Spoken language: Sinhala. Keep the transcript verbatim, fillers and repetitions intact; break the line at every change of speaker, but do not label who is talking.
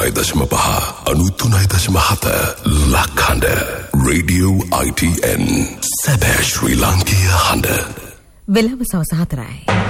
අනූතුනයි දශම පහ අනූතුනයි දශම හත ලක්හඬ රේඩියෝ I T N සැබෑ ශ්‍රී ලාංකීය හඬ
වෙලාව සවස හතරයි.